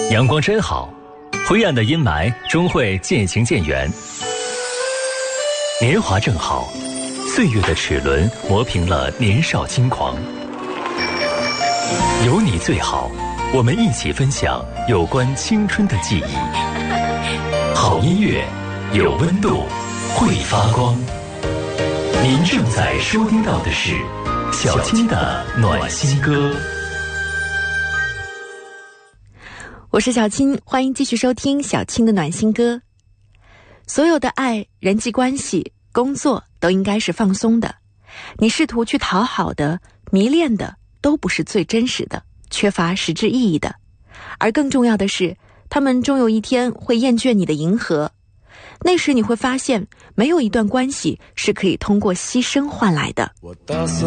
阳光真好，灰暗的阴霾终会渐行渐远。年华正好，岁月的齿轮磨平了年少轻狂。有你最好，我们一起分享有关青春的记忆。好音乐，有温度，会发光。您正在收听到的是小青的暖心歌。 我是小青，欢迎继续收听小青的暖心歌。所有的爱、人际关系、工作都应该是放松的。你试图去讨好的、迷恋的，都不是最真实的，缺乏实质意义的。而更重要的是，他们终有一天会厌倦你的迎合。那时你会发现，没有一段关系是可以通过牺牲换来的。 我打算